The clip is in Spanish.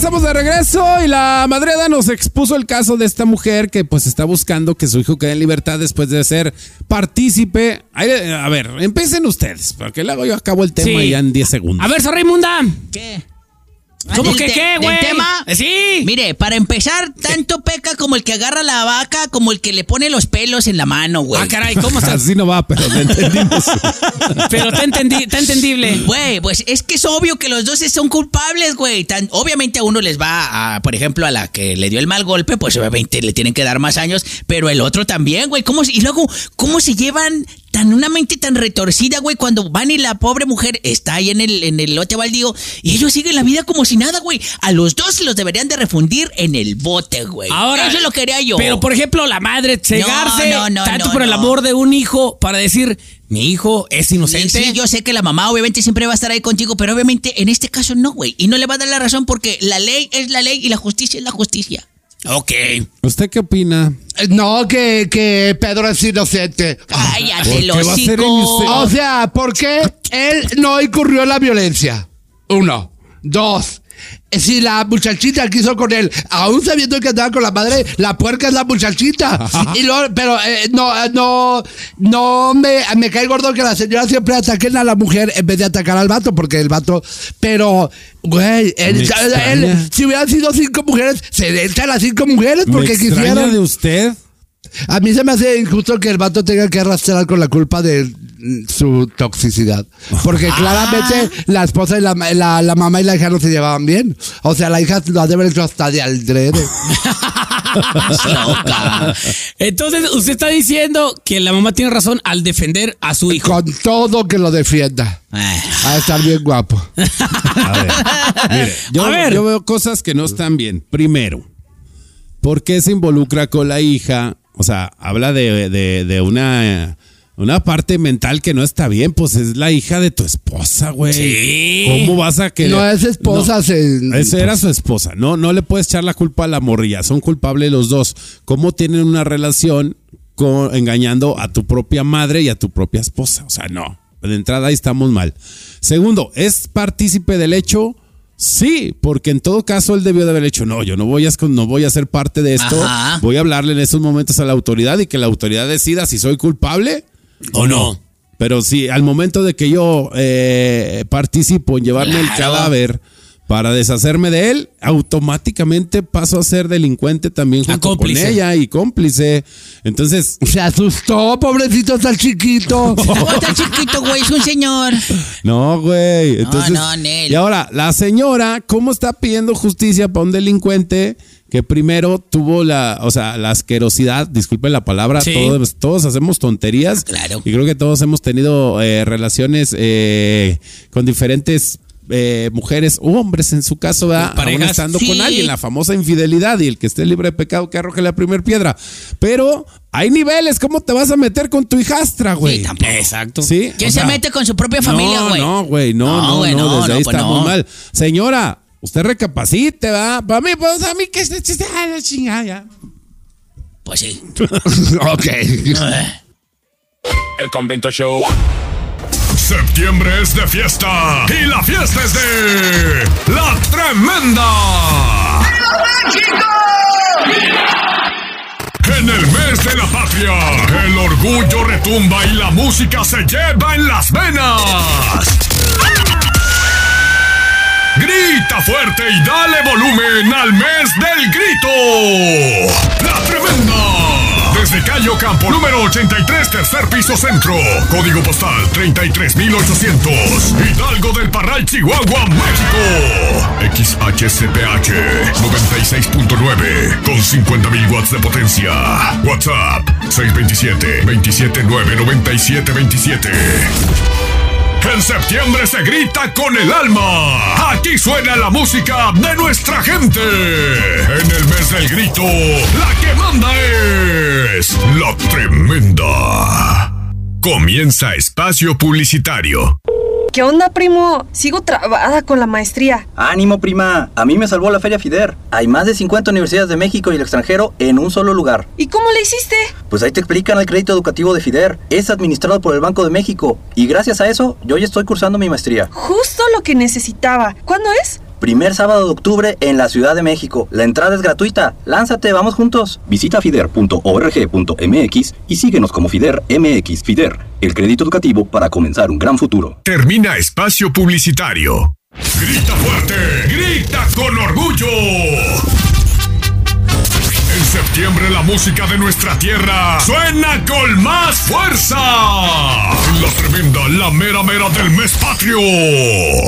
estamos de regreso y la madreda nos expuso el caso de esta mujer que pues está buscando que su hijo quede en libertad después de ser partícipe. A ver, empiecen ustedes, porque luego yo acabo el tema ya en 10 segundos. A ver, Sor Raimunda. ¿Qué? ¿Cómo que qué, güey? ¿Del tema? Sí. Mire, para empezar, tanto peca como el que agarra la vaca, como el que le pone los pelos en la mano, güey. Ah, caray, ¿cómo está? Así no va, pero lo entendimos. Pero está entendible. Güey, pues es que es obvio que los dos son culpables, güey. Obviamente a uno les va por ejemplo, a la que le dio el mal golpe, pues obviamente le tienen que dar más años, pero el otro también, güey. Y luego, ¿cómo se llevan una mente tan retorcida, güey, cuando van y la pobre mujer está ahí en el lote baldío y ellos siguen la vida como si nada, güey? A los dos los deberían de refundir en el bote, güey. Ahora, eso lo quería yo. Pero, por ejemplo, la madre cegarse tanto por el no. amor de un hijo para decir, mi hijo es inocente. Sí, yo sé que la mamá obviamente siempre va a estar ahí contigo, pero obviamente en este caso no, güey. Y no le va a dar la razón porque la ley es la ley y la justicia es la justicia. Ok. ¿Usted qué opina? No, que Pedro es inocente. Cállate, ¿Por qué va a ser inocente? O sea, porque él no incurrió en la violencia. 1, 2. Si la muchachita quiso con él, aún sabiendo que andaba con la madre, la puerca es la muchachita. Y luego, pero no me cae gordo que la señora siempre ataquen a la mujer en vez de atacar al vato, porque el vato, pero güey, él si hubieran sido 5 mujeres, se echa a las 5 mujeres porque quisieron. ¿De usted? A mí se me hace injusto que el vato tenga que arrastrar con la culpa de su toxicidad. Porque claramente la esposa y la mamá y la hija no se llevaban bien. O sea, la hija lo ha de haber hecho hasta de aldrede. Entonces, usted está diciendo que la mamá tiene razón al defender a su hijo. Con todo que lo defienda. A estar bien guapo. A ver, mire, yo veo cosas que no están bien. Primero, ¿por qué se involucra con la hija? O sea, habla de una parte mental que no está bien. Pues es la hija de tu esposa, güey. Sí. ¿Cómo vas a querer? No es esposa. No, esa era su esposa. No le puedes echar la culpa a la morrilla. Son culpables los dos. ¿Cómo tienen una relación engañando a tu propia madre y a tu propia esposa? O sea, no. De entrada ahí estamos mal. Segundo, ¿es partícipe del hecho? Sí, porque en todo caso él debió de haber hecho, no, yo no voy a ser parte de esto. Ajá. Voy a hablarle en estos momentos a la autoridad y que la autoridad decida si soy culpable o no. Pero sí, al momento de que yo participo en llevarme el cadáver para deshacerme de él, automáticamente paso a ser delincuente también junto con ella y cómplice. Entonces... Se asustó, pobrecito, está el chiquito. No, está chiquito, güey, es un señor. No, güey. Entonces, Nel. Y ahora, la señora, ¿cómo está pidiendo justicia para un delincuente que primero tuvo la asquerosidad, disculpen la palabra, sí. Todos hacemos tonterías. Claro. Y creo que todos hemos tenido relaciones con diferentes mujeres u hombres en su caso, aún estando con alguien, la famosa infidelidad, y el que esté libre de pecado que arroje la primera piedra. Pero hay niveles, ¿cómo te vas a meter con tu hijastra, güey? Sí, tampoco. Exacto. ¿Sí? ¿Quién se mete con su propia familia, güey? No, güey, no, desde ahí está muy mal. Señora, usted recapacite, ¿va? Para mí, pues a mí que es la chingada ya. Pues sí. Ok. El Convento Show. Septiembre es de fiesta y la fiesta es de La Tremenda. ¡Viva México! En el mes de la patria, el orgullo retumba y la música se lleva en las venas. Grita fuerte y dale volumen al mes del grito. La Tremenda. Desde Cayo Campo, número 83, tercer piso centro. Código postal 33800. Hidalgo del Parral, Chihuahua, México. XHCPH 96.9 con 50.000 watts de potencia. WhatsApp 627-279-9727. En septiembre se grita con el alma. Aquí suena la música de nuestra gente. En el mes del grito, la que manda es La Tremenda. Comienza espacio publicitario. ¿Qué onda, primo? Sigo trabada con la maestría. ¡Ánimo, prima! A mí me salvó la Feria FIDER. Hay más de 50 universidades de México y el extranjero en un solo lugar. ¿Y cómo le hiciste? Pues ahí te explican el crédito educativo de FIDER. Es administrado por el Banco de México. Y gracias a eso, yo ya estoy cursando mi maestría. Justo lo que necesitaba. ¿Cuándo es? Primer sábado de octubre en la Ciudad de México. La entrada es gratuita. Lánzate, vamos juntos. Visita fider.org.mx y síguenos como Fider MX. Fider, el crédito educativo para comenzar un gran futuro. Termina espacio publicitario. Grita fuerte, grita con orgullo. En septiembre la música de nuestra tierra suena con más fuerza. La tremenda, la mera mera del mes patrio.